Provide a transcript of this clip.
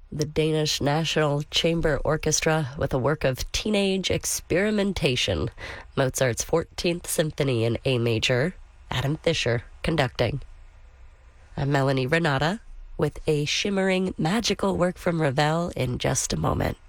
the Danish National Chamber Orchestra with a work of teenage experimentation, Mozart's 14th Symphony in A major, Adam Fisher conducting. I'm Melanie Renata with a shimmering magical work from Ravel in just a moment.